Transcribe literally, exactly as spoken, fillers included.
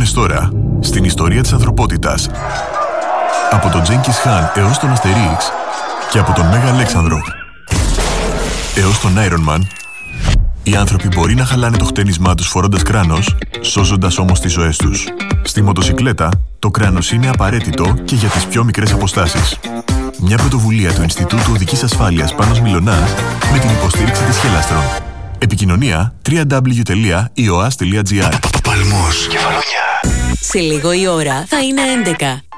μόλις τώρα στην ιστορία της ανθρωπότητας. Από τον Τζένκις Χαν έως τον Αστερίξ και από τον Μέγα Αλέξανδρο έως τον Iron Man, οι άνθρωποι μπορεί να χαλάνε το χτένισμά τους φορώντας κράνος, σώζοντας όμως τις ζωές τους. Στη μοτοσικλέτα, το κράνος είναι απαραίτητο και για τις πιο μικρές αποστάσεις. Μια πρωτοβουλία του Ινστιτούτου Οδικής Ασφάλειας Πάνος Μιλωνάς με την υποστήριξη της Χελάστρον. Επικοινωνία double-u double-u double-u τελεία ι ο ας τελεία τζι άρ. Παλμός, Κεφαλονιά. Σε λίγο η ώρα θα είναι έντεκα.